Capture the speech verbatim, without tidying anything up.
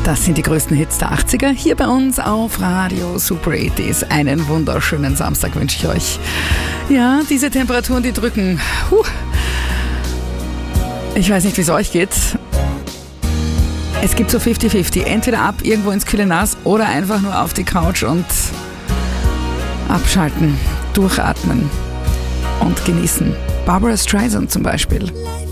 Das sind die größten Hits der achtziger hier bei uns auf Radio Super achtzig. Einen wunderschönen Samstag wünsche ich euch. Ja, diese Temperaturen, die drücken. Huh. Ich weiß nicht, wie es euch geht. Es gibt so fünfzig fünfzig. Entweder ab irgendwo ins kühle Nass oder einfach nur auf die Couch und abschalten, durchatmen und genießen. Barbara Streisand zum Beispiel.